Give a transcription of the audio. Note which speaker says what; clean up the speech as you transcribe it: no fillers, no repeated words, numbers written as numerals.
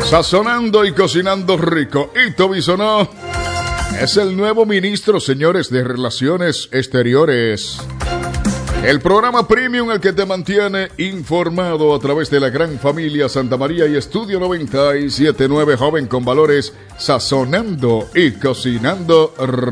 Speaker 1: Sazonando y cocinando rico. Ito Bisonó es el nuevo ministro, señores, de Relaciones Exteriores. El programa Premium, el que te mantiene informado a través de la gran familia Santa María y Estudio 97.9, joven con valores, sazonando y cocinando